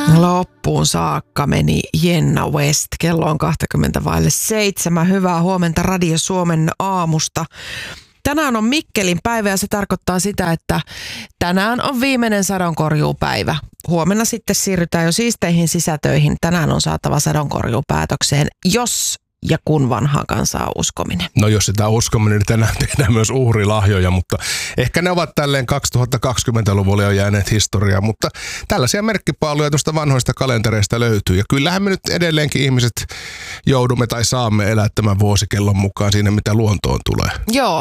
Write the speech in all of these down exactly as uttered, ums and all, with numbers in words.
Loppuun saakka meni Jenna West. Kello on kaksikymmentä vaille seitsemän. Hyvää huomenta Radio Suomen aamusta. Tänään on Mikkelin päivä ja se tarkoittaa sitä, että tänään on viimeinen sadonkorjuupäivä. Huomenna sitten siirrytään jo siisteihin sisätöihin. Tänään on saatava sadonkorjuu päätökseen, jos ja kun vanhaa kansaa uskominen. No jos sitä uskominen, niin tänään tehdään myös uhrilahjoja, mutta ehkä ne ovat tälleen kaksituhattakaksikymmentäluvulle jo jääneet historiaa, mutta tällaisia merkkipaaluja tuosta vanhoista kalentereista löytyy. Ja kyllähän me nyt edelleenkin ihmiset joudumme tai saamme elää tämän vuosikellon mukaan siinä, mitä luontoon tulee. Joo.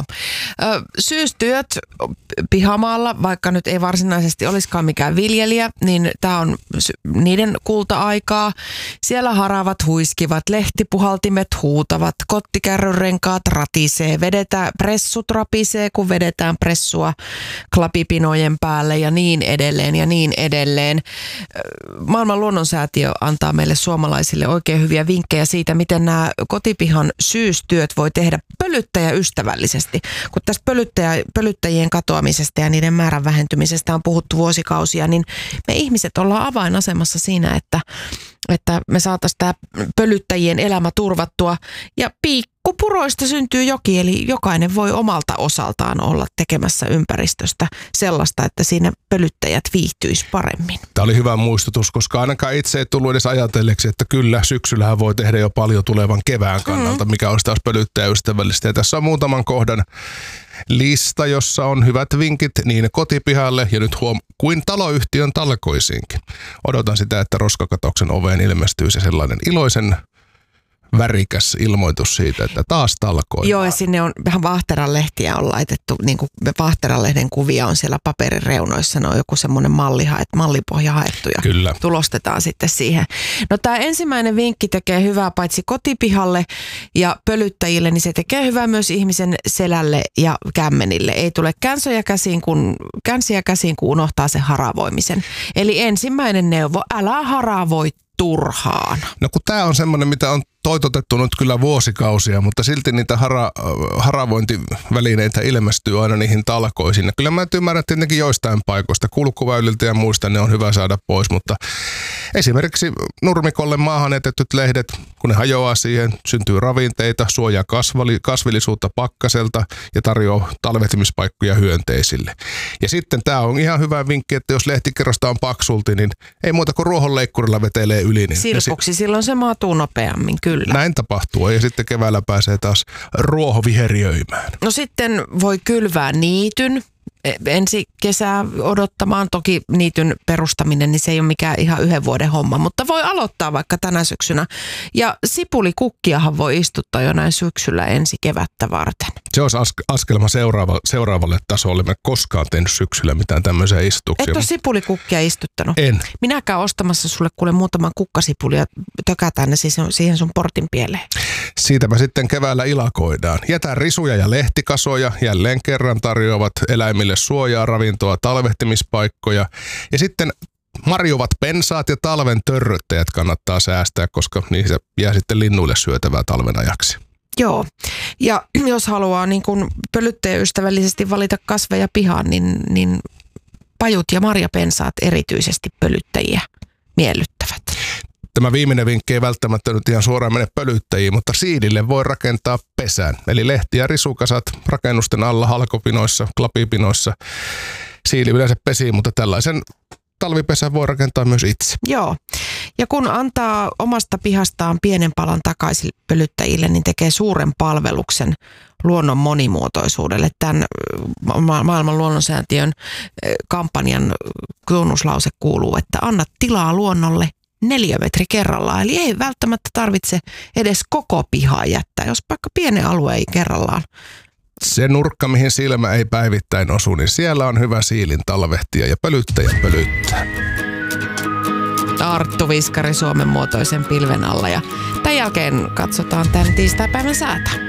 Syystyöt pihamaalla, vaikka nyt ei varsinaisesti olisikaan mikään viljelijä, niin tämä on niiden kulta-aikaa. Siellä haravat huiskivat, lehtipuhaltimet huutavat, kottikärryrenkaat ratisee, vedetään, pressut rapisee, kun vedetään pressua klapipinojen päälle ja niin edelleen ja niin edelleen. Maailman luonnonsäätiö antaa meille suomalaisille oikein hyviä vinkkejä siitä, miten nämä kotipihan syystyöt voi tehdä pölyttäjäystävällisesti. Kun tästä pölyttäjä, pölyttäjien katoamisesta ja niiden määrän vähentymisestä on puhuttu vuosikausia, niin me ihmiset ollaan avainasemassa siinä, että että me saataisiin tämä pölyttäjien elämä turvattua. Ja pikkupuroista syntyy joki, eli jokainen voi omalta osaltaan olla tekemässä ympäristöstä sellaista, että siinä pölyttäjät viihtyisi paremmin. Tämä oli hyvä muistutus, koska ainakaan itse ei tullut edes ajatelleeksi, että kyllä syksyllähän voi tehdä jo paljon tulevan kevään kannalta, mm. mikä olisi taas pölyttäjäystävällistä. Ja tässä on muutaman kohdan lista, jossa on hyvät vinkit niin kotipihalle ja nyt huom kuin taloyhtiön talkoisiinkin. Odotan sitä, että roskakatoksen oveen ilmestyy se sellainen iloisen värikäs ilmoitus siitä, että taas talkoillaan. Joo, ja sinne on vähän Vaahteranlehtiä on laitettu, niin kuin Vaahteranlehden kuvia on siellä paperin reunoissa, ne on joku semmoinen malli, mallipohja haettu ja Kyllä. tulostetaan sitten siihen. No tämä ensimmäinen vinkki tekee hyvää paitsi kotipihalle ja pölyttäjille, niin se tekee hyvää myös ihmisen selälle ja kämmenille. Ei tule känsiä käsiin, kun, känsiä käsiin, kun unohtaa sen haravoimisen. Eli ensimmäinen neuvo, älä haravoi turhaan. No kun tämä on semmoinen, mitä on toitotettu nyt kyllä vuosikausia, mutta silti niitä hara, haravointivälineitä ilmestyy aina niihin talkoisiin. Ja kyllä mä ymmärrän tietenkin joistain paikoista, kulkuväyliltä ja muista ne on hyvä saada pois, mutta esimerkiksi nurmikolle maahan jätetyt lehdet, kun ne hajoaa siihen, syntyy ravinteita, suojaa kasvali, kasvillisuutta pakkaselta ja tarjoaa talvehtimispaikkoja hyönteisille. Ja sitten tämä on ihan hyvä vinkki, että jos lehtikerrosta on paksulti, niin ei muuta kuin ruohonleikkurilla vetelee yli. Niin Silpuksi, si- silloin se maatuu nopeammin, kyllä. Näin tapahtuu ja sitten keväällä pääsee taas ruoho viheriöimään. No sitten voi kylvää niityn ensi kesää odottamaan. Toki niityn perustaminen, niin se ei ole mikään ihan yhden vuoden homma, mutta voi aloittaa vaikka tänä syksynä. Ja sipulikukkiahan voi istuttaa jo näin syksyllä ensi kevättä varten. Se olisi askelma seuraava, seuraavalle tasolle. Mä en koskaan tehnyt syksyllä mitään tämmöisiä istuksia. Et ole sipulikukkia istuttanut? En. Minä käyn ostamassa sulle kuule muutaman kukkasipuli ja tökätään ne siihen sun portin pieleen. Siitä me sitten keväällä ilakoidaan. Jätä risuja ja lehtikasoja. Jälleen kerran tarjoavat eläimille suojaa, ravintoa, talvehtimispaikkoja. Ja sitten marjuvat pensaat ja talven törröttäjät kannattaa säästää, koska niissä jää sitten linnuille syötävää talven ajaksi. Joo, ja jos haluaa niin kuin pölyttäjäystävällisesti valita kasveja pihaan, niin, niin pajut ja marjapensaat erityisesti pölyttäjiä miellyttävät. Tämä viimeinen vinkki ei välttämättä nyt ihan suoraan mene pölyttäjiin, mutta siidille voi rakentaa pesän. Eli lehti- ja risukasat rakennusten alla, halkopinoissa, klapipinoissa. Siili yleensä pesii, mutta tällaisen talvipesän voi rakentaa myös itse. Joo, ja kun antaa omasta pihastaan pienen palan takaisin pölyttäjille, niin tekee suuren palveluksen luonnon monimuotoisuudelle. Tämän maailman luonnonsäätiön kampanjan tunnuslause kuuluu, että anna tilaa luonnolle neliömetri kerrallaan. Eli ei välttämättä tarvitse edes koko pihaa jättää, jos vaikka pienen alueen kerrallaan. Se nurkka, mihin silmä ei päivittäin osu, niin siellä on hyvä siilin talvehtia ja pölyttäjä pölyttää. Arttu Viskari Suomen muotoisen pilven alla ja tämän jälkeen katsotaan tämän tiistaipäivän säätä.